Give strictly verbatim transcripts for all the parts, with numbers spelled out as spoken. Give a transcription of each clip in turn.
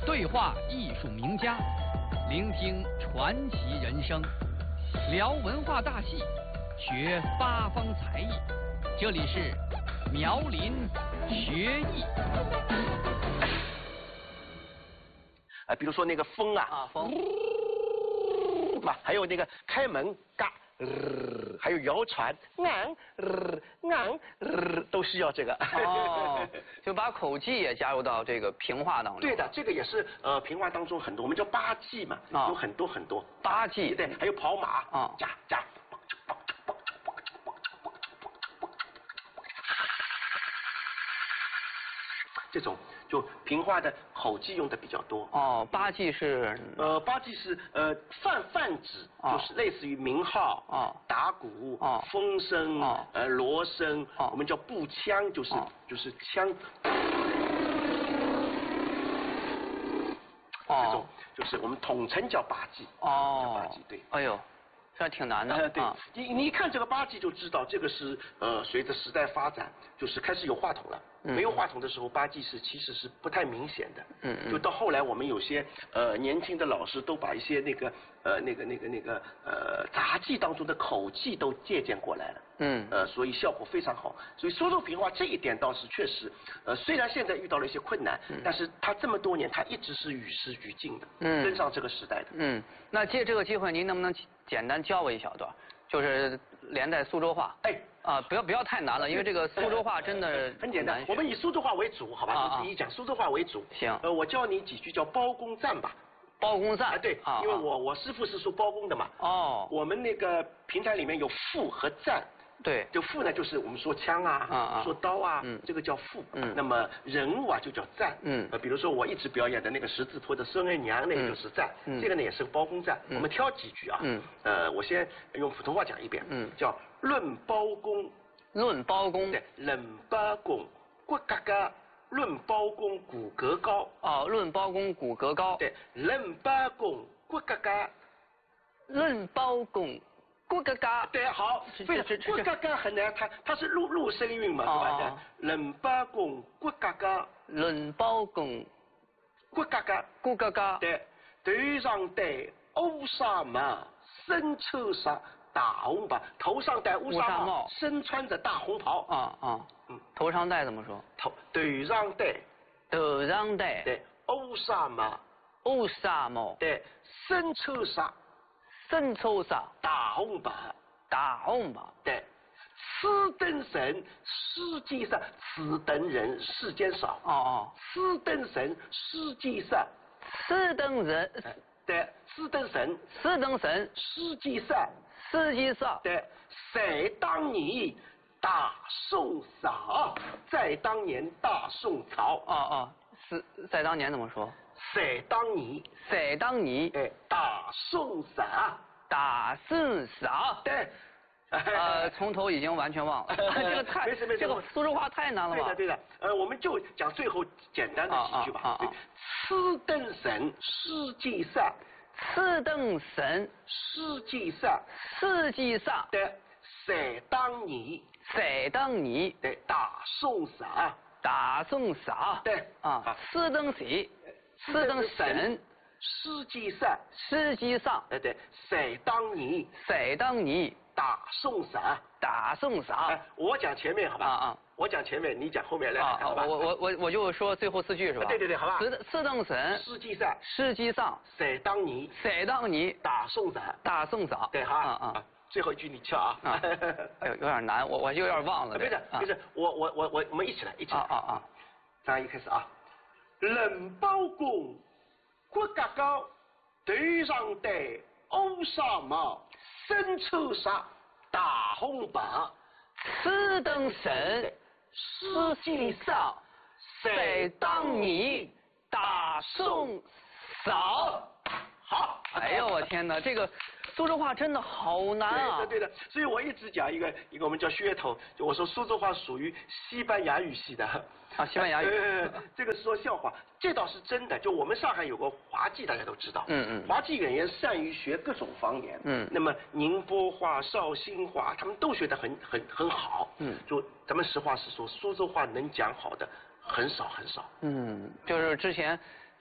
对话艺术名家，聆听传奇人生，聊文化大戏，学八方才艺。这里是苗林学艺。 啊，比如说那个风啊， 啊风， 嘛，还有那个开门嘎。呃，还有谣传，昂，呃，昂，呃，都需要这个。 哦，就把口技也加入到这个评话当中。 对的，这个也是呃评话当中很多，我们叫八技嘛， 哦、 有很多很多。 八技， 对，还有跑马，啊、 哦， 加加。这种就评话的口技用的比较多。 哦，八技是呃，八技是呃泛泛指， 哦、 就是类似于鸣号、 哦、 打鼓、 哦、 风声、 哦、 呃锣声， 哦、 我们叫步枪，就是、 哦、 就是枪。 哦， 这种就是我们统称叫八技。 哦， 叫八技，对。 哎呦。这挺难的。 呃，对， 啊、 你你一看这个八技就知道，这个是呃随着时代发展，就是开始有话筒了。嗯、没有话筒的时候，八技是其实是不太明显的。 嗯嗯。 就到后来，我们有些呃年轻的老师都把一些那个呃那个那个那个呃杂技当中的口技都借鉴过来了。 嗯。 呃，所以效果非常好。所以苏州评话这一点倒是确实，呃，虽然现在遇到了一些困难，嗯、但是他这么多年他一直是与时俱进的，嗯，跟上这个时代的。 嗯，那借这个机会，您能不能简单教我一小段，就是连带苏州话？ 哎。 啊，不要不要太难了，因为这个苏州话真的很简单。我们以苏州话为主，好吧？ 啊、 就第一讲苏州话为主。 行。 呃，我教你几句叫包公赞吧。 包公赞。 啊，对， 啊、 因为我我师傅是说包公的嘛。 哦。 我们那个评弹里面有副和赞。 对。 就副呢，就是我们说枪啊， 啊啊说刀啊， 嗯， 这个叫副。 嗯。 那么人物啊就叫赞。 嗯。 呃，比如说我一直表演的那个十字坡的孙二娘，那个就是赞。嗯。这个呢也是包公赞。嗯。我们挑几句啊。嗯。呃，我先用普通话讲一遍。嗯。叫论包公。 论包公， 对，论包公骨骼高，论包公骨骼高。 哦，论包公骨骼高。 对，论包公骨骼高， 论包公骨骼高。 对，好，非常骨骼高很难，它它是入入声韵嘛，对吧？论包公骨骼高， 论包公骨骼高， 骨骼高。 对，头上戴乌纱帽，身穿上大红袍，头上戴乌纱帽，身穿着大红袍。 啊啊，嗯，头上戴怎么说？ 头头上戴， 头上戴， 对，乌纱帽， 乌纱帽， 对，身穿上， 身穿上大红袍， 大红袍， 对，此等人世间上，此等人世间少。 哦哦， 此等人世间上， 此等人， 对，此等人， 此等人世间上。 实际上， 对，在当年大宋朝，在当年大宋朝。 哦哦，是在当年怎么说？ 在当年， 在当年， 哎，大宋朝， 大宋朝。 对。 呃，从头已经完全忘了。这个太， 没事没事， 这个苏州话太难了吧？ 对的对的，呃，我们就讲最后简单的几句吧。 啊啊啊、 此等人世界上。 此等人世界上， 世界上的在当年， 在当年的大宋朝， 大宋朝， 对啊，此等谁，此等人， 世界上， 世界上， 哎对，在当年， 在当年大宋朝， 大宋朝。 哎，我讲前面好吧？ 啊啊， 我讲前面，你讲后面来， 啊， 好吧？ 我我我我就说最后四句是吧？ 对对对，好吧。 此此等人， 实际上， 实际上， 在当年， 在当年， 大宋朝， 大宋朝。 对哈。 啊啊， 最后一句你敲啊。 啊，有有点难，我我有点忘了。 没事没事，我我我我我们一起来一起来。 啊啊啊！ 咱一开始啊，论包公骨骼高，头上戴乌纱帽，身穿上大红袍。 此等人，实际上，在当年大宋朝。 好， 哎呦我天哪，这个苏州话真的好难啊！ 对的对的，所以我一直讲一个一个我们叫噱头，就我说苏州话属于西班牙语系的。 啊，西班牙语。 呃，这个是说笑话，这倒是真的。就我们上海有个滑稽，大家都知道。 嗯嗯。 滑稽演员善于学各种方言。 嗯。 那么宁波话、绍兴话，他们都学得很很很好。 嗯。 就咱们实话实说，苏州话能讲好的很少很少。 嗯，就是之前。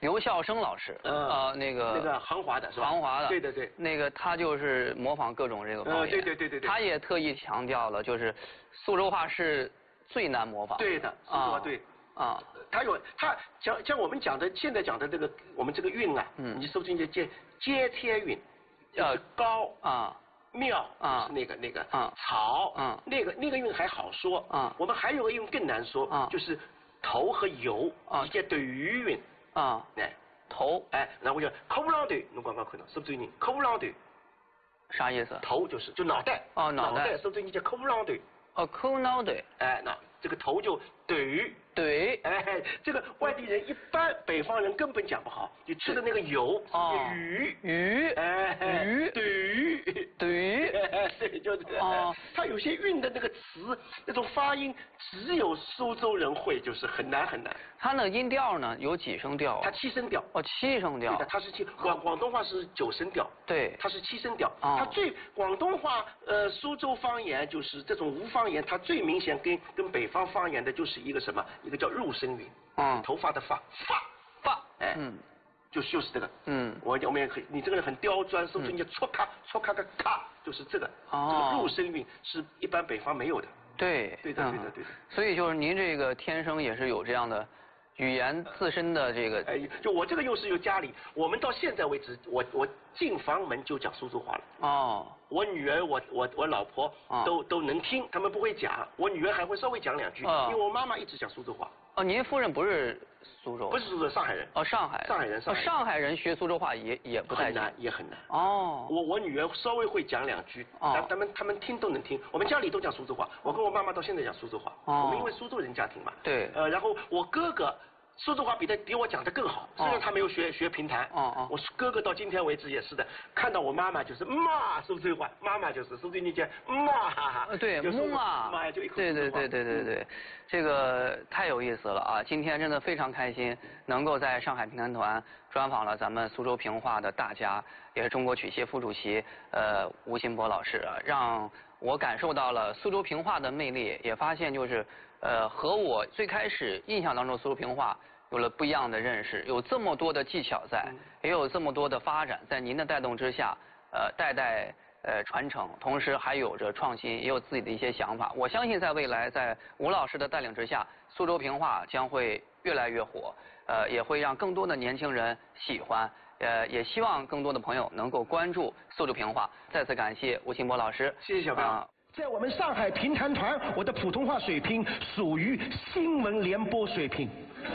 刘孝生老师，呃，那个那个杭华的是吧？ 杭华的， 对对对， 那个他就是模仿各种这个方言， 对对对对对， 他也特意强调了，就是苏州话是最难模仿。 对的，苏州话对。啊，他有他像像我们讲的现在讲的这个我们这个韵啊，嗯，你搜进去接接天韵，就是高啊。庙啊，是那个那个啊，草啊，那个那个韵还好说啊。我们还有个韵更难说啊，就是头和油啊，接对语韵啊。哎， 头哎，然后就口不啷对，侬刚刚看到是不是你口不啷对？ 啥意思？ 头就是就脑袋哦，脑袋是不是你叫口不啷对？ 哦，口脑袋。 哎，那这个头就对。 对， 哎，这个外地人一般北方人根本讲不好，你吃的那个油是鱼鱼， 哎， 鱼对鱼对， 对，就是哦，它有些韵的那个词，那种发音只有苏州人会，就是很难很难。 它那个音调呢有几声调？ 它七声调。 哦，七声调。 对的，它是七广广东话是九声调。 对， 它是七声调。它最广东话呃苏州方言就是这种吴方言，它最明显跟跟北方方言的就是一个什么？一个叫入声韵，嗯，头发的发发发， 哎，嗯，就就是这个，嗯，我我们也很，你这个人很刁钻，说出你戳咔戳咔个咔，就是这个，哦，这个入声韵是一般北方没有的， 对， 对的，对的，对的。 所以就是您这个天生也是有这样的语言自身的这个， 哎，就我这个又是由家里，我们到现在为止，我我进房门就讲苏州话了，哦。我女儿，我我我老婆都、哦、都能听，他们不会讲。我女儿还会稍微讲两句，哦、因为我妈妈一直讲苏州话。 哦，您夫人不是苏州？ 不是苏州，上海人。 哦，上海。 上海人，上海人。 哦、上海人学苏州话也也不太很难，也很难。哦。我我女儿稍微会讲两句，哦，他们他们听都能听。我们家里都讲苏州话，我跟我妈妈到现在讲苏州话。哦。我们因为苏州人家庭嘛。 对。 呃，然后我哥哥。苏州话比他比我讲的更好，虽然他没有学学评弹。哦哦。我哥哥到今天为止也是的，看到我妈妈就是妈苏州话，妈妈就是苏州人讲妈。 对，妈。 妈呀，就一口。 对对对对对对，这个太有意思了啊！今天真的非常开心，能够在上海评弹团专访了咱们苏州评话的大家，也是中国曲协副主席呃吴新波老师，让我感受到了苏州评话的魅力，也发现就是。呃，和我最开始印象当中苏州评话有了不一样的认识，有这么多的技巧在，也有这么多的发展，在您的带动之下，呃，代代呃传承，同时还有着创新，也有自己的一些想法。我相信在未来，在吴老师的带领之下，苏州评话将会越来越火，呃，也会让更多的年轻人喜欢，呃，也希望更多的朋友能够关注苏州评话。再次感谢吴新波老师， 谢谢小彪。呃在我们上海评弹团，我的普通话水平属于新闻联播水平。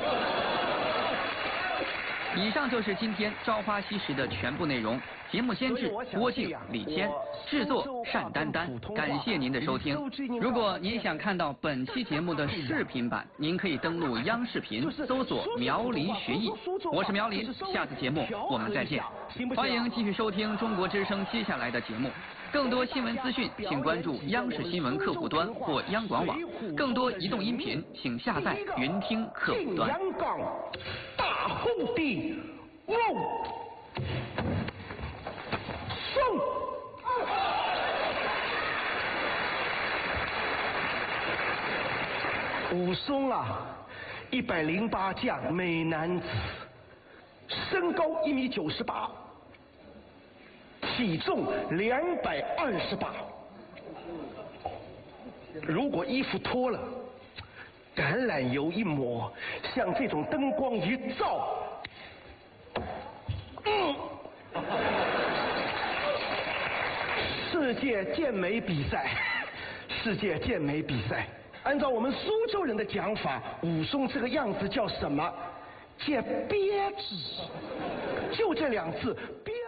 以上就是今天《朝花夕拾》的全部内容。节目监制郭靖、李谦，制作单丹丹。感谢您的收听。如果您想看到本期节目的视频版，您可以登录央视频搜索“苗林学艺”。我是苗林，下次节目我们再见。欢迎继续收听中国之声接下来的节目。更多新闻资讯，请关注央视新闻客户端或央广网。更多移动音频，请下载云听客户端。 阳岗大红的武松，武松啊，一百零八将，美男子，身高一米九十八。体重两百二十八，如果衣服脱了，橄榄油一抹，像这种灯光一照，嗯，世界健美比赛，世界健美比赛，按照我们苏州人的讲法，武松这个样子叫什么？叫憋子，就这两字，憋。